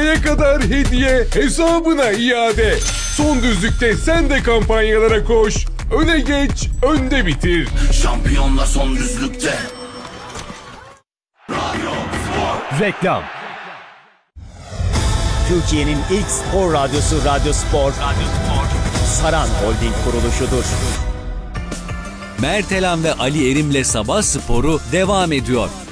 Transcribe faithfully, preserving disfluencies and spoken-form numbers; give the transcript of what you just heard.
Arabaya kadar hediye, hesabına iade. Son düzlükte sen de kampanyalara koş. Öne geç, önde bitir. Şampiyonlar son düzlükte. Reklam. Türkiye'nin ilk spor radyosu Radyo Spor, Radyo Spor, Saran Holding kuruluşudur. Mertelan ve Ali Erim'le Sabah Sporu devam ediyor.